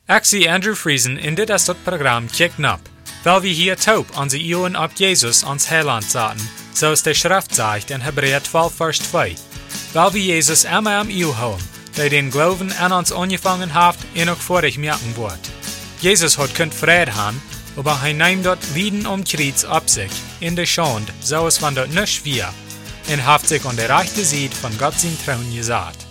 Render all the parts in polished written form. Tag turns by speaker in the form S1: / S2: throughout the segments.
S1: Ik zie Andrew Friesen in dit is het programma Kicken Up, weil wir hier taub onze Ohren op Jesus ans Heiland zaten, zoals de Schrift zegt in Hebräer 12 vers 2. Weil wir Jesus immer am Eeuw houden, die den Glauben an uns angefangen heeft en ook vorig merken wordt. Jesus hat kunt vrede haben, aber hij neemt dat Lieden om Kreuz op zich, in de Schande, zoals van dat niet schwer, en heeft zich aan de rechte Seite von Gott zijn Thron gezet.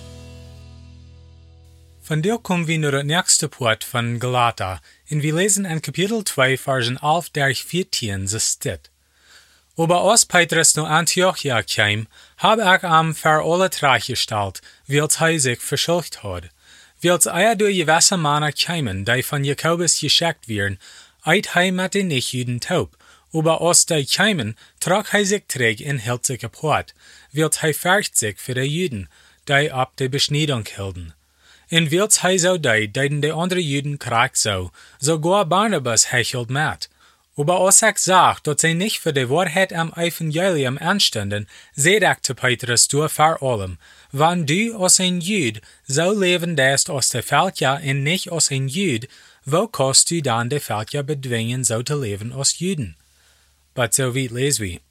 S1: Von der kommen wir naar het nächste Part von Galater, en wir lesen in Kapitel 2, Versen 11 durch 14, so steht. Aber als Petrus naar Antiochia kwam, habe ich am für alle terechtgesteld, wiels hij sich verschuldigd had. Wiels door gewisse Männer kwamen, die von Jakobus geschickt werden, uit hij met de nicht-Juden taub. Aber als die kwamen, trok hij zich terug en hield zich apart, wiels hij vergt zich voor de Juden, die op de besneding hielden. En wiels hij zo deed, deden de andere Juden kraak zo, sogar Barnabas hechelt met. Aber als ik zag dat zij niet voor de waarheid am Evangelium aanstonden, zei ik te Petrus door voor allem, wanneer du als een Jood zo leven dest als de Völker en niet als een Jood, wo kost du dan de Völker bedwingen zo te leven als Juden? Maar zo weit lezen we.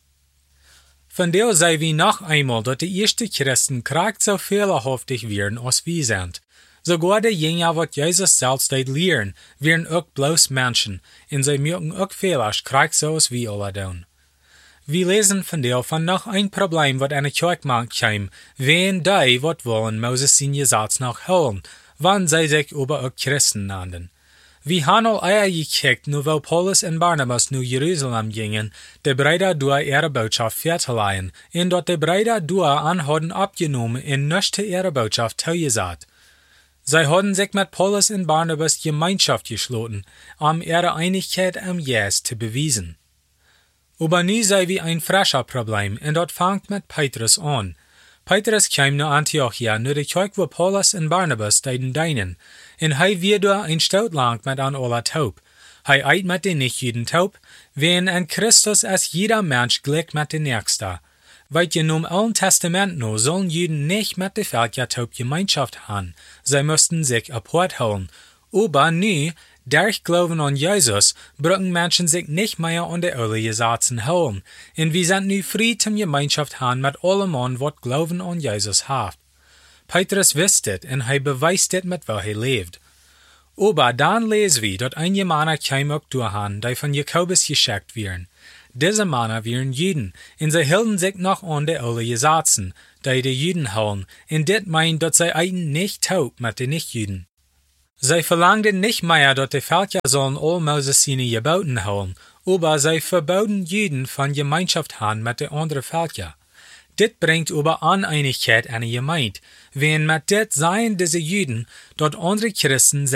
S1: Von der sei wie noch einmal, dat de eerste Christen kraak zo fehlerhaftig werden als wir sind. Sogar de Jünger, wat Jesus selbst deed lehren, wären ook bloß Menschen, en zij mögen ook Fehlers kraak so als wir alle doen. Wir lesen von der von noch ein Problem, wat eine Kirche macht kam, wen die, wat wollen Moses sein Gesetz noch holen, wann zij sich aber auch Christen nannten. Wir haben al eier gekickt, nur weil Paulus und Barnabas naar Jerusalem gingen, de Brüder durch ihre Botschaft verteilen, en dat de Brüder durch anhaden abgenommen en nicht ihre Botschaft zugesagt. Zij hadden sich mit Paulus und Barnabas Gemeinschaft geschlossen, ihre Einigkeit am Jesus zu beweisen. Aber nu sei wie ein frischer Problem, und dat fangt mit Petrus an. Petrus kam nach Antiochia, nur de Kirche wo Paulus und Barnabas deiden deinen, en hij wird door ein Stout lang mit an aller taub. Hij eit mit den nicht-Juden taub, wen an Christus als jeder Mensch gleich mit den Nächsten. Weil je im Alten Testament no sollen Juden nicht mit de Völker taub Gemeinschaft haben, sie mussten sich apart holen. Aber nu, durch Glauben an Jesus, brücken Menschen sich nicht mehr an de alle Gesetzen holen, und wir sind nu frei zum Gemeinschaft haben mit allem an, wat Glauben an Jesus haft. Petrus wisst het, en hij beweist het met wat hij leeft. Aber dann lesen wir, dat einige Männer kam auch durchhan, die von Jakobus geschickt werden. Diese Männer waren Juden, en sie hielden sich noch an de alle Gesetzen, die de Juden holen, en dit meint, dat sie eiten nicht taub mit de Nicht-Juden. Sie verlangten nicht mehr, dat de Völker sollen all Moses seine Geboten holen, aber sie verboten Juden von Gemeinschaft haben mit de andere Völker. Dit bringt aber Uneinigkeit an die Gemeinde, wenn mit dit seien diese Juden, dort andere Christen